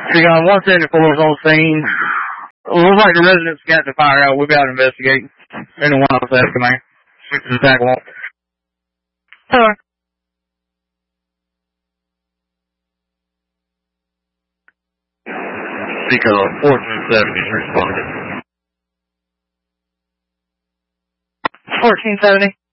We got 174 is on scene. Looks like the residents got the fire out. We'll be out to investigate. Anyone else has command. Switch to attack one. Hello. Because 1470 is responding. 1470.